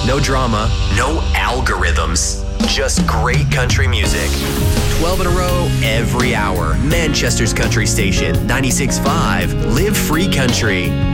No drama, no algorithms. Just great country music. 12 in a row, every hour. Manchester's country station, 96.5. Live Free Country.